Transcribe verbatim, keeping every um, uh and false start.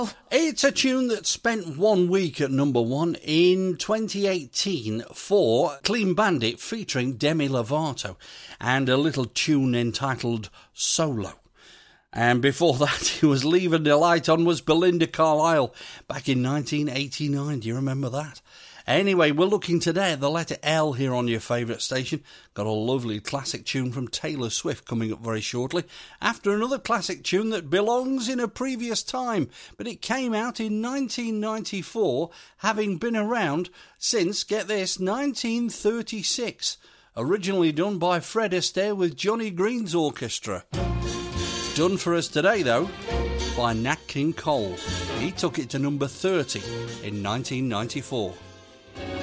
It's a tune that spent one week at number one in twenty eighteen for Clean Bandit featuring Demi Lovato, and a little tune entitled Solo. And before that, he was leaving the light on was Belinda Carlisle back in nineteen eighty-nine. Do you remember that? Anyway, we're looking today at the letter L here on your favourite station. Got a lovely classic tune from Taylor Swift coming up very shortly, after another classic tune that belongs in a previous time, but it came out in nineteen ninety-four, having been around since, get this, nineteen thirty-six. Originally done by Fred Astaire with Johnny Green's orchestra. Done for us today, though, by Nat King Cole. He took it to number thirty in nineteen ninety-four.